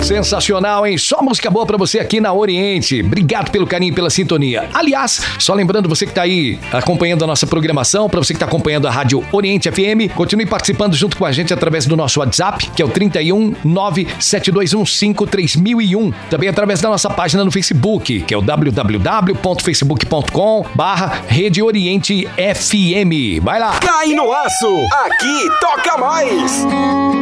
Sensacional, hein? Só música boa pra você aqui na Oriente. Obrigado pelo carinho e pela sintonia. Aliás, só lembrando você que tá aí acompanhando a nossa programação, pra você que tá acompanhando a Rádio Oriente FM, continue participando junto com a gente através do nosso WhatsApp, que é o 31 97215 3001. Também através da nossa página no Facebook, que é o www.facebook.com/Rede Oriente FM. Vai lá! Cai no aço! Aqui toca mais!